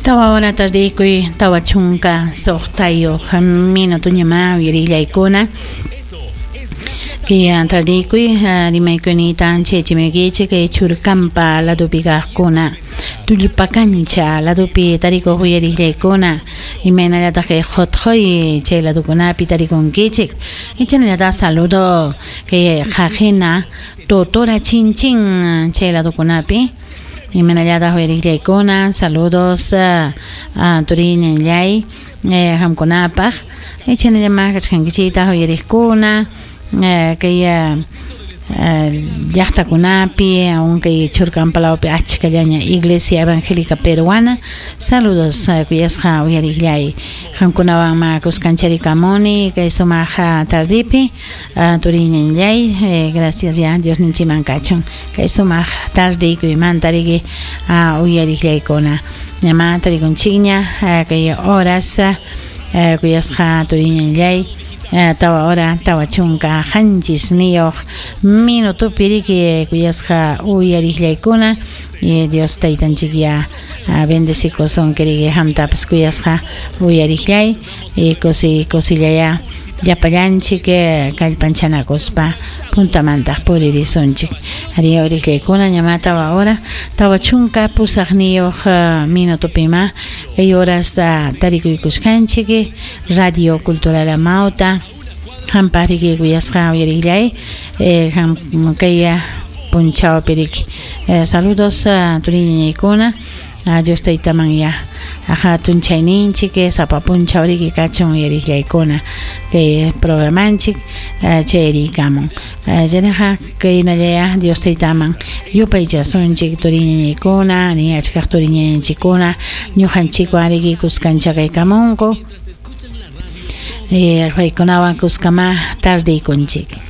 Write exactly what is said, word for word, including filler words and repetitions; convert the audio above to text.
Tawa ora tardikuy tawa chunka soqtayo minuto ñama wirillaykuna que tardikuy rimaykunita chechimikichi kay churkampa ladopi kaqkuna tullpakancha ladopi tarikuq wirillaykuna imaynallataq kay qhutqhuy chay ladokunapi tarikunkichik ichanallata saludo kay qhajina tutura chinchin chay ladokunapi imanallata wirillaykuna saludos a uh, Turiñallay eh, hamkunapaq ichanallama kachkankichita wirikkuna eh, kay uh, uh, llaqtakunapi aunque churkanpalawpi achkallaña Iglesia Evangélica Peruana saludos uh, kuyasqa wiriklay hamkunawanma kuskancharikamuni kay sumaq tardipi uh, Turiñallay eh, gracias ya Dios ninchiman kachun kay sumaq tarde kuymanta riki uh, uyariklaykuna ñama tarikunchikña uh, kay horas uh, kuyasqa Turiñallay Uh, tawa ora tawa chunka hanchis niyoq minuto piriki kuyasqa uyariklaykuna y Dios taytanchik ya uh, bendecikoson kerigi hamtapas kuyasqa uyariklay y kusi kusillaya yapallanchik kallpanchanakuspa puntamanta puririsonchik ari uriklaykuna ñama tawa ora tawa chunka pusaq niyoq uh, minuto pima kay horas uh, tarikuykuskanchik Radio Cultural Amauta hampariki kuyasqa uyariklay eh, ham kaya punchao perik eh, saludos a uh, Turiñaykuna uh, Dios taytaman ya aja tunchayninchik sapa punchauriki kachun uyariklaykuna kay programanchik uh, chayrikamun uh, yanaja kaynallaya Dios taytaman yupaychasunchik Turiñaykuna ni achkaq Turiñanchikuna ñuqanchik wariki kuskanchakaykamunku eh, waykunawan kuskama tardiykunchik.